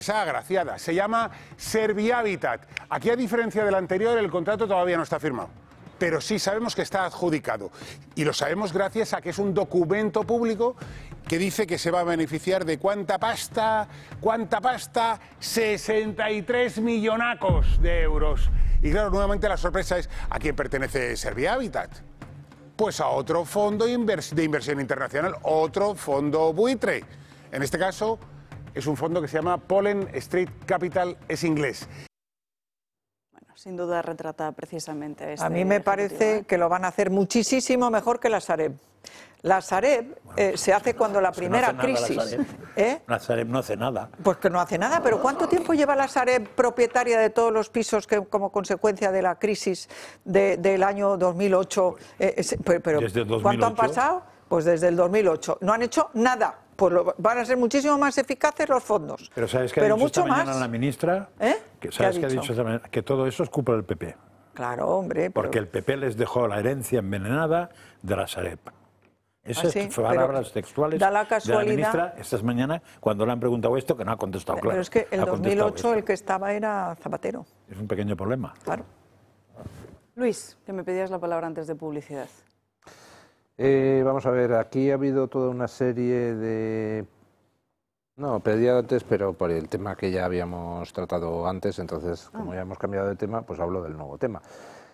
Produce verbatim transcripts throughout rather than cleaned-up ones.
agraciada, se llama Servihabitat. Aquí, a diferencia del anterior, el contrato todavía no está firmado, pero sí sabemos que está adjudicado, y lo sabemos gracias a que es un documento público que dice que se va a beneficiar de cuánta pasta, cuánta pasta, sesenta y tres millonacos de euros. Y claro, nuevamente la sorpresa es, ¿a quién pertenece Servihabitat? Pues a otro fondo de inversión internacional, otro fondo buitre. En este caso, es un fondo que se llama Pollen Street Capital, es inglés. Bueno, sin duda retrata precisamente a este A mí me parece ¿eh? que lo van a hacer muchísimo mejor que la Sareb. La Sareb eh, se hace cuando la primera no hace nada crisis. la Sareb. ¿Eh? La Sareb no hace nada. Pues que no hace nada, pero ¿cuánto tiempo lleva la Sareb propietaria de todos los pisos que como consecuencia de la crisis de, del año dos mil ocho? Eh, eh, pero, pero Desde el dos mil ocho. ¿Cuánto han pasado? Pues desde el dos mil ocho. No han hecho nada. Pues lo, van a ser muchísimo más eficaces los fondos. Pero ¿sabes qué ha pero dicho mucho esta mañana más. la ministra? ¿Eh? Que, ¿Sabes qué ha dicho? dicho esta mañana? Que todo eso es culpa del P P. Claro, hombre. Pero... Porque el P P les dejó la herencia envenenada de la Sareb. Esas ¿Ah, sí? fueron palabras textuales da la de la casualidad... ministra esta mañana cuando le han preguntado esto, que no ha contestado claro. Pero es que el ha dos mil ocho esto. el que estaba era Zapatero. Es un pequeño problema. Claro. Luis, que me pedías la palabra antes de publicidad. Eh, vamos a ver, aquí ha habido toda una serie de... No, pedía antes, pero por el tema que ya habíamos tratado antes, entonces, como ya hemos cambiado de tema, pues hablo del nuevo tema.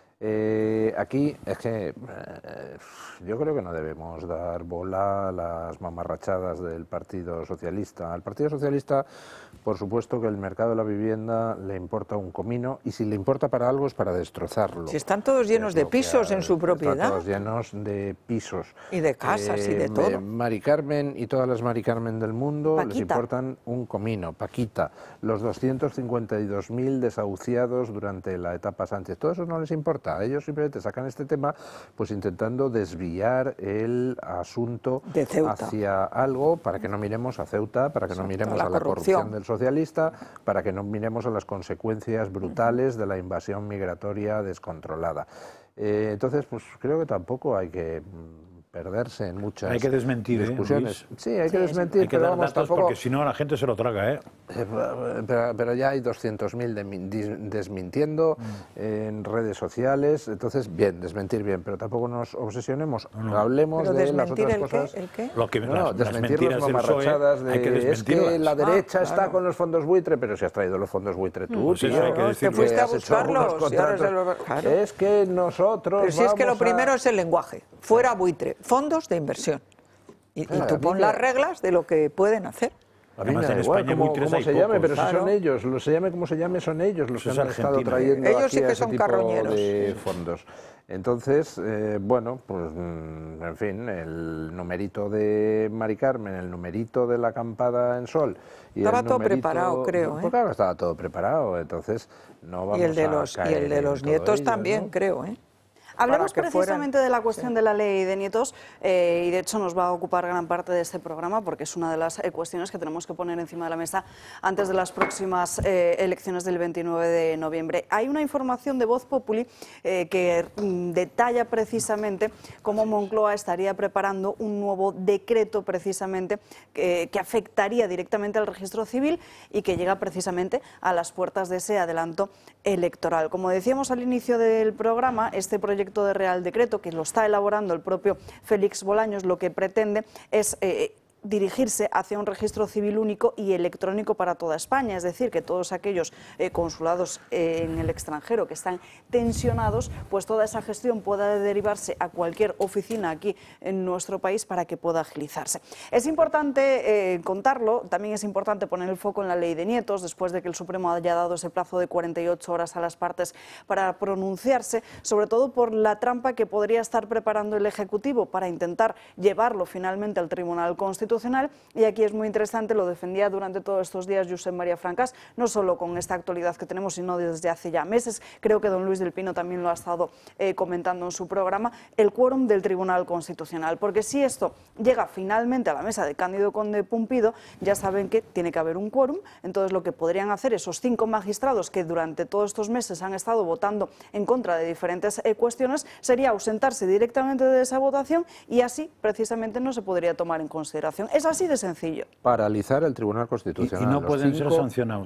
Eh, aquí es que eh, yo creo que no debemos dar bola a las mamarrachadas del Partido Socialista. Al Partido Socialista, por supuesto que el mercado de la vivienda le importa un comino, y si le importa para algo es para destrozarlo. Si están todos llenos de pisos en su propiedad. Están todos llenos de pisos. Y de casas eh, y de todo. Mari Carmen y todas las Mari Carmen del mundo Paquita. les importan un comino. Paquita, los doscientos cincuenta y dos mil desahuciados durante la etapa Sánchez, todo eso no les importa. Ellos simplemente sacan este tema pues intentando desviar el asunto de Ceuta hacia algo para que no miremos a Ceuta, para que Exacto, no miremos la a la corrupción. corrupción del socialista, para que no miremos a las consecuencias brutales de la invasión migratoria descontrolada. Eh, entonces, pues creo que tampoco hay que perderse en muchas hay que desmentir, discusiones. ¿eh, sí, hay que sí, desmentir, hay que pero dar vamos, datos tampoco... porque si no la gente se lo traga, ¿eh? Eh, pero, pero ya hay doscientos mil de, desmintiendo mm. en redes sociales, entonces bien, desmentir bien, pero tampoco nos obsesionemos, no, no. hablemos pero de las otras el cosas. Qué, ¿el qué? Lo que, no, las, desmentir las las mamarrachadas de hay que es que la derecha ah, está claro. con los fondos buitre, pero si has traído los fondos buitre tú, pues tío, eso hay que no, decirlo. que fuiste a has hecho buscarlos. contratos. Lo... Claro. Es que nosotros Pero si es que lo vamos a... primero es el lenguaje, fuera buitre, fondos de inversión. Y, y Ah, tú pon las reglas de lo que pueden hacer. A mí me da igual cómo, cómo se llame, pero si son ellos, los se llame como se llame, son ellos los que han estado trayendo ellos aquí sí que a ese son tipo carroñeros. de fondos. Entonces, eh, bueno, pues en fin, el numerito de Mari Carmen, el numerito de la acampada en Sol. Y estaba el todo numerito, preparado, creo. Pues ¿eh? claro, estaba todo preparado, entonces no vamos y el de a los, caer y el de los nietos ello, también, ¿no? creo, ¿eh? Hablemos que precisamente fueran... de la cuestión sí. de la ley de nietos eh, y de hecho nos va a ocupar gran parte de este programa porque es una de las eh, cuestiones que tenemos que poner encima de la mesa antes de las próximas eh, elecciones del veintinueve de noviembre. Hay una información de Voz Populi eh, que mm, detalla precisamente cómo Moncloa estaría preparando un nuevo decreto precisamente que, que afectaría directamente al registro civil y que llega precisamente a las puertas de ese adelanto electoral. Como decíamos al inicio del programa, este proyecto de Real Decreto, que lo está elaborando el propio Félix Bolaños, lo que pretende es eh, dirigirse hacia un registro civil único y electrónico para toda España, es decir, que todos aquellos eh, consulados eh, en el extranjero que están tensionados, pues toda esa gestión pueda derivarse a cualquier oficina aquí en nuestro país para que pueda agilizarse. Es importante eh, contarlo, también es importante poner el foco en la ley de nietos, después de que el Supremo haya dado ese plazo de cuarenta y ocho horas a las partes para pronunciarse, sobre todo por la trampa que podría estar preparando el Ejecutivo para intentar llevarlo finalmente al Tribunal Constitucional. Y aquí es muy interesante, lo defendía durante todos estos días Josep María Francas, no solo con esta actualidad que tenemos, sino desde hace ya meses, creo que don Luis del Pino también lo ha estado eh, comentando en su programa, el quórum del Tribunal Constitucional, porque si esto llega finalmente a la mesa de Cándido Conde Pumpido, ya saben que tiene que haber un quórum, entonces lo que podrían hacer esos cinco magistrados que durante todos estos meses han estado votando en contra de diferentes eh, cuestiones, sería ausentarse directamente de esa votación y así precisamente no se podría tomar en consideración Constitución. Es así de sencillo. Paralizar el Tribunal Y, Constitucional. y no Los pueden ser cinco- sancionados.